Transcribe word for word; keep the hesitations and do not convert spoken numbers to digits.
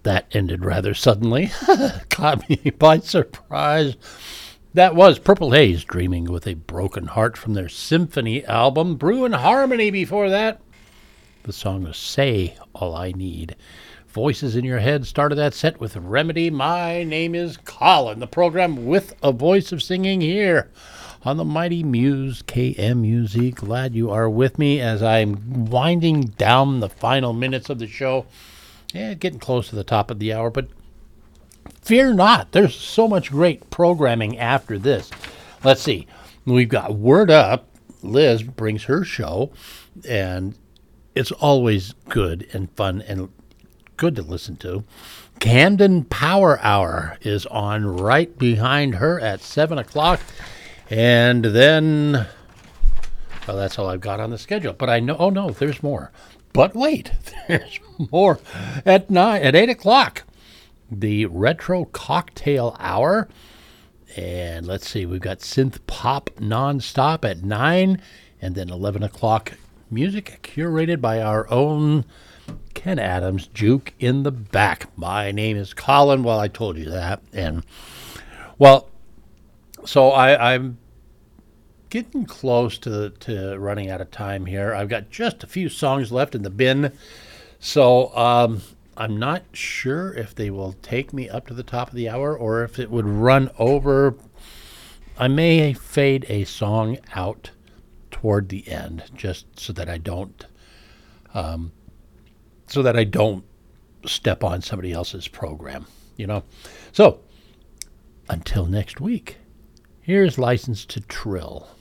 That ended rather suddenly. Caught me by surprise. That was Purple Haze, Dreaming with a Broken Heart from their Symphony album. Brew and Harmony before that. The song was Say All I Need. Voices in Your Head started that set with Remedy. My name is Colin. The program with a voice of singing here on the Mighty Muse K M U Z. Glad you are with me as I'm winding down the final minutes of the show. Yeah, getting close to the top of the hour, but fear not. There's so much great programming after this. Let's see. We've got Word Up. Liz brings her show, and it's always good and fun and good to listen to. Camden Power Hour is on right behind her at seven o'clock. And then, well, that's all I've got on the schedule. But I know, oh no, there's more. But wait, there's more at nine, at eight o'clock. The Retro Cocktail Hour. And let's see, we've got Synth Pop Nonstop at nine. And then eleven o'clock, music curated by our own Ken Adams, Juke in the Back. My name is Colin. Well, I told you that. And, well, so I, I'm getting close to, to running out of time here. I've got just a few songs left in the bin. So um, I'm not sure if they will take me up to the top of the hour or if it would run over. I may fade a song out toward the end just so that I don't um, so that I don't step on somebody else's program, you know. So until next week, here's License to Trill.